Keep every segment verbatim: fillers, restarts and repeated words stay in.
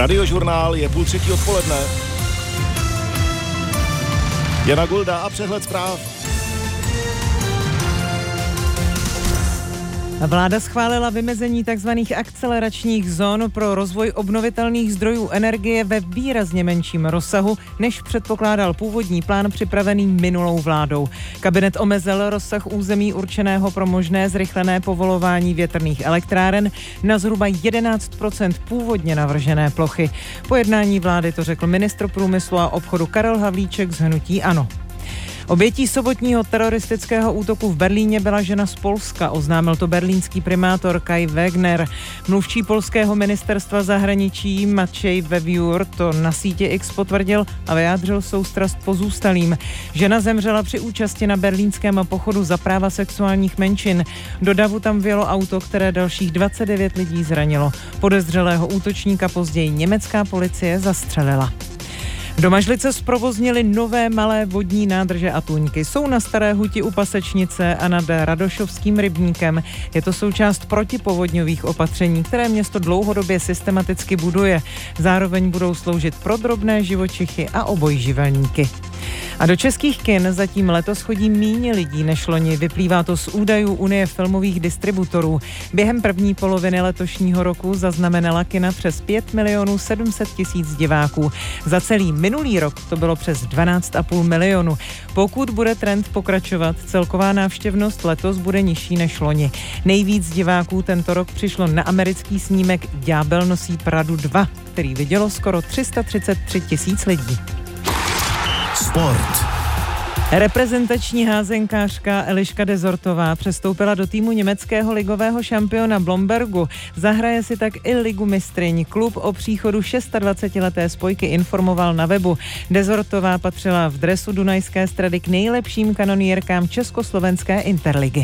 Radiožurnál je půl třetí odpoledne. Jana Gulda a přehled zpráv. Vláda schválila vymezení tzv. Akceleračních zón pro rozvoj obnovitelných zdrojů energie ve výrazně menším rozsahu, než předpokládal původní plán připravený minulou vládou. Kabinet omezil rozsah území určeného pro možné zrychlené povolování větrných elektráren na zhruba jedenáct procent původně navržené plochy. Po jednání vlády to řekl ministr průmyslu a obchodu Karel Havlíček z hnutí ANO. Obětí sobotního teroristického útoku v Berlíně byla žena z Polska, oznámil to berlínský primátor Kai Wegner. Mluvčí polského ministerstva zahraničí Maciej Wiewiór to na síti X potvrdil a vyjádřil soustrast pozůstalým. Žena zemřela při účasti na berlínském pochodu za práva sexuálních menšin. Do davu tam vjelo auto, které dalších dvacet devět lidí zranilo. Podezřelého útočníka později německá policie zastřelila. Do Mažlice zprovoznili nové malé vodní nádrže a tůňky. Jsou na Staré Huti u Pasečnice a nad Radošovským rybníkem. Je to součást protipovodňových opatření, které město dlouhodobě systematicky buduje. Zároveň budou sloužit pro drobné živočichy a obojživelníky. A do českých kin zatím letos chodí méně lidí než loni. Vyplývá to z údajů Unie filmových distributorů. Během první poloviny letošního roku zaznamenala kina přes pět milionů sedm set tisíc diváků. Za celý minulý rok to bylo přes dvanáct a půl milionu. Pokud bude trend pokračovat, celková návštěvnost letos bude nižší než loni. Nejvíc diváků tento rok přišlo na americký snímek Ďábel nosí Pradu dva, který vidělo skoro tři sta třicet tři tisíc lidí. Sport. Reprezentační házenkářka Eliška Dezortová přestoupila do týmu německého ligového šampiona Blombergu. Zahraje si tak i ligu mistryň. Klub o příchodu dvacetišestileté spojky informoval na webu. Dezortová patřila v dresu Dunajské Strady k nejlepším kanonýrkám československé interligy.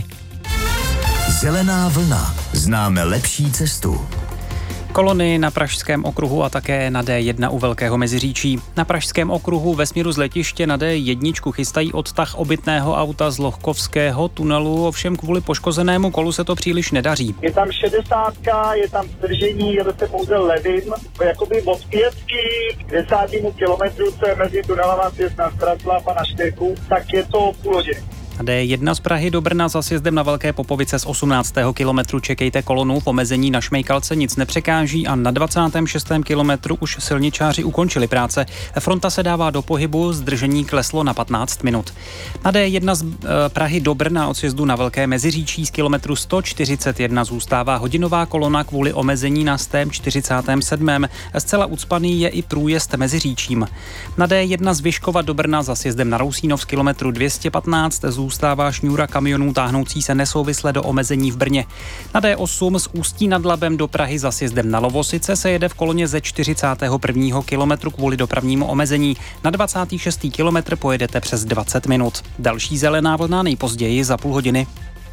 Zelená vlna. Známe lepší cestu. Kolony na Pražském okruhu a také na D jedna u Velkého Meziříčí. Na Pražském okruhu ve směru z letiště na D jedna chystají odtah obytného auta z Lohkovského tunelu, ovšem kvůli poškozenému kolu se to příliš nedaří. Je tam šedesátka, je tam zdržení, jede se pouze levým, jakoby od pětky k desátému kilometru, co je mezi tunelama Sjezd na Straclav a na Štyrku, tak je to půl hodiny. Na D jedna z Prahy do Brna za sjezdem na Velké Popovice z osmnáctého kilometru čekejte kolonu, v omezení na Šmejkalce nic nepřekáží a na dvacátém šestém kilometru už silničáři ukončili práce. Fronta se dává do pohybu, zdržení kleslo na patnáct minut. Na D jedna z Prahy do Brna od sjezdu na Velké Meziříčí z kilometru sto čtyřicet jedna zůstává hodinová kolona kvůli omezení na sto čtyřicátém sedmém Zcela ucpaný je i průjezd Meziříčím. Na D jedna z Vyškova do Brna za sjezdem na Rousínov z kilometru dvě stě patnáct zůstává šňůra kamionů táhnoucí se nesouvisle do omezení v Brně. Na D osm z Ústí nad Labem do Prahy za sjezdem na Lovosice se jede v koloně ze čtyřicátého prvního kilometru kvůli dopravnímu omezení. Na dvacátý šestý kilometr pojedete přes dvacet minut. Další zelená vlna nejpozději za půl hodiny.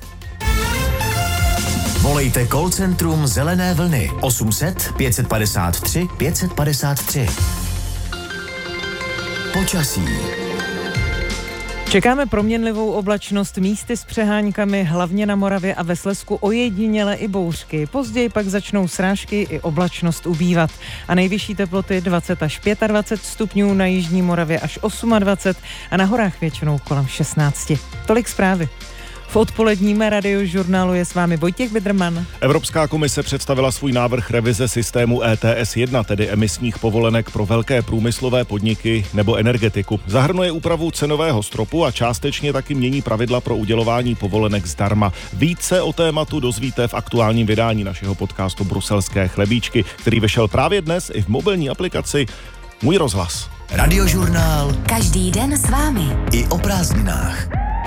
Volejte call centrum Zelené vlny osm set pět padesát tři pět padesát tři. Počasí. Čekáme proměnlivou oblačnost, místy s přeháňkami, hlavně na Moravě a ve Slezsku ojediněle i bouřky. Později pak začnou srážky i oblačnost ubývat. A nejvyšší teploty dvacet až dvacet pět stupňů, na jižní Moravě až dvacet osm a na horách většinou kolem šestnáct. Tolik zprávy. V odpoledním radiožurnálu je s vámi Vojtěch Bidrman. Evropská komise představila svůj návrh revize systému E T S jedna, tedy emisních povolenek pro velké průmyslové podniky nebo energetiku. Zahrnuje úpravu cenového stropu a částečně taky mění pravidla pro udělování povolenek zdarma. Více o tématu dozvíte v aktuálním vydání našeho podcastu Bruselské chlebíčky, který vyšel právě dnes i v mobilní aplikaci Můj rozhlas. Radiožurnál. Každý den s vámi. I o prázdninách.